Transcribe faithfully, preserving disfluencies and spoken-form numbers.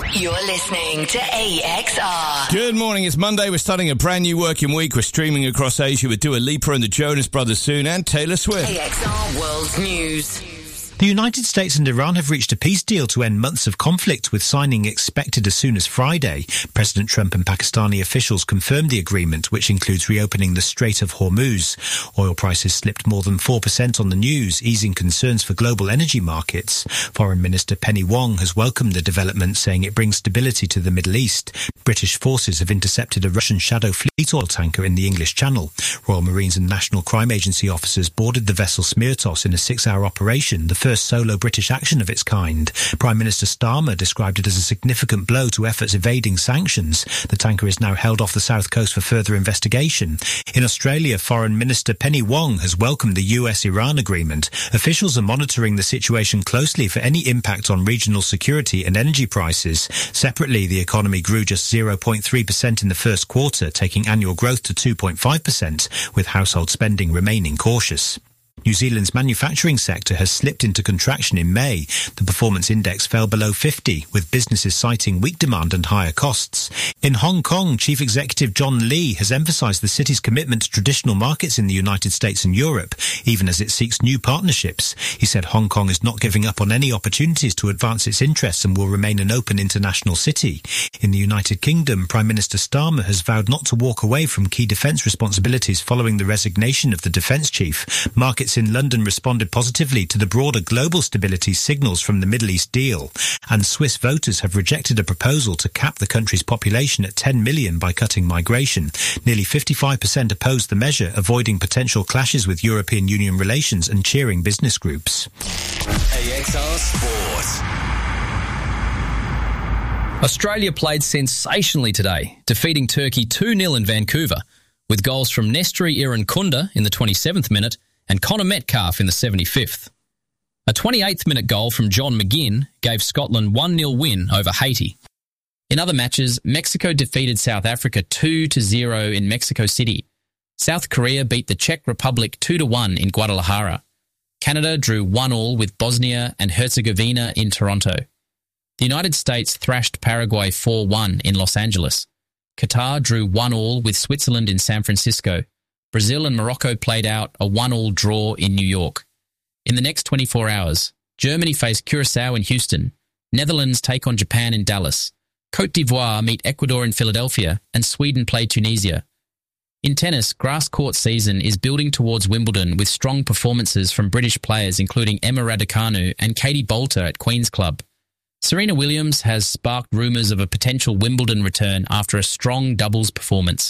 You're listening to A X R. Good morning, it's Monday. We're starting a brand new working week. We're streaming across Asia with Dua Lipa and the Jonas Brothers soon, and Taylor Swift. A X R World News. The United States and Iran have reached a peace deal to end months of conflict, with signing expected as soon as Friday. President Trump and Pakistani officials confirmed the agreement, which includes reopening the Strait of Hormuz. Oil prices slipped more than four percent on the news, easing concerns for global energy markets. Foreign Minister Penny Wong has welcomed the development, saying it brings stability to the Middle East. British forces have intercepted a Russian Shadow Fleet oil tanker in the English Channel. Royal Marines and National Crime Agency officers boarded the vessel Smirtos in a six-hour operation, the first solo British action of its kind. Prime Minister Starmer described it as a significant blow to efforts evading sanctions. The tanker is now held off the south coast for further investigation. In Australia, Foreign Minister Penny Wong has welcomed the U S Iran agreement. Officials are monitoring the situation closely for any impact on regional security and energy prices. Separately, the economy grew just zero point three percent in the first quarter, taking annual growth to two point five percent, with household spending remaining cautious. New Zealand's manufacturing sector has slipped into contraction in May. The performance index fell below fifty, with businesses citing weak demand and higher costs. In Hong Kong, Chief Executive John Lee has emphasised the city's commitment to traditional markets in the United States and Europe, even as it seeks new partnerships. He said Hong Kong is not giving up on any opportunities to advance its interests and will remain an open international city. In the United Kingdom, Prime Minister Starmer has vowed not to walk away from key defence responsibilities following the resignation of the defence chief. Markets in London responded positively to the broader global stability signals from the Middle East deal, and Swiss voters have rejected a proposal to cap the country's population at ten million by cutting migration. Nearly fifty-five percent opposed the measure, avoiding potential clashes with European Union relations and cheering business groups. A X R Sport. Australia played sensationally today, defeating Turkey two nil in Vancouver, with goals from Nestori Irankunda in the twenty-seventh minute and Connor Metcalf in the seventy-fifth. A twenty-eighth minute goal from John McGinn gave Scotland one nil win over Haiti. In other matches, Mexico defeated South Africa two to zero in Mexico City. South Korea beat the Czech Republic two to one in Guadalajara. Canada drew one all with Bosnia and Herzegovina in Toronto. The United States thrashed Paraguay four one in Los Angeles. Qatar drew one all with Switzerland in San Francisco. Brazil and Morocco played out a one all draw in New York. In the next twenty-four hours, Germany face Curaçao in Houston. Netherlands take on Japan in Dallas. Côte d'Ivoire meet Ecuador in Philadelphia, and Sweden play Tunisia. In tennis, grass court season is building towards Wimbledon with strong performances from British players including Emma Raducanu and Katie Boulter at Queen's Club. Serena Williams has sparked rumours of a potential Wimbledon return after a strong doubles performance.